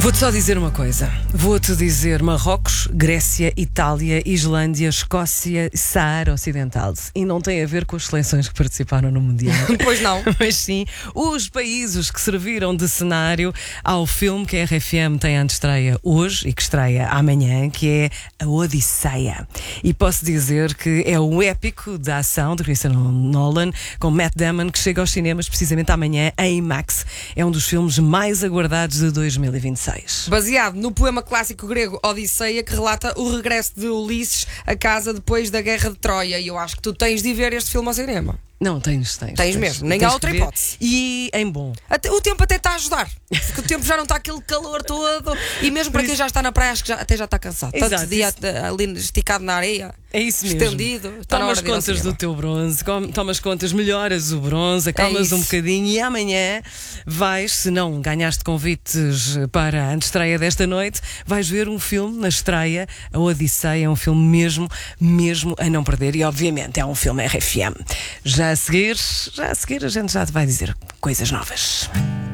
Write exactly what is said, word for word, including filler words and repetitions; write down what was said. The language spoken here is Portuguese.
Vou-te só dizer uma coisa. Vou-te dizer Marrocos, Grécia, Itália, Islândia, Escócia, Saara Ocidental. E não tem a ver com as seleções que participaram no Mundial. Pois não. Mas sim, os países que serviram de cenário ao filme que a R F M tem antestreia hoje e que estreia amanhã, que é a Odisseia. E posso dizer que é o épico da ação de Christopher Nolan com Matt Damon, que chega aos cinemas precisamente amanhã em IMAX. É um dos filmes mais aguardados de dois mil e vinte e seis. Baseado no poema clássico grego Odisseia, que relata o regresso de Ulisses a casa depois da Guerra de Troia. E eu acho que tu tens de ir ver este filme ao cinema. Não, tens, tens. Tens mesmo, nem há outra hipótese. E em bom. Até, o tempo até está a ajudar. Porque o tempo já não está aquele calor todo. E mesmo para quem já está na praia, acho que já, até já está cansado. Exato, Tanto dia ali esticado na areia. É isso mesmo. Estendido. Está Tomas na hora de ir ao contas cinema. do teu bronze, com- tomas contas, melhoras o bronze, acalmas É um isso. bocadinho e amanhã vais, se não ganhaste convites para a estreia desta noite, vais ver um filme na estreia, a Odisseia, é um filme mesmo, mesmo a não perder e obviamente é um filme R F M. Já a seguir, já a seguir a gente já te vai dizer coisas novas.